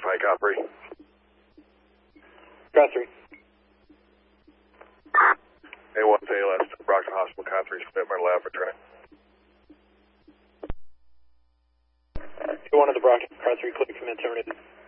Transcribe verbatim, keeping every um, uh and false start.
Five Coppery. Car three. A one to A L S, Brockton Hospital, Car three, submit my lab returning. A one of the Brockton, Car three, click command terminated.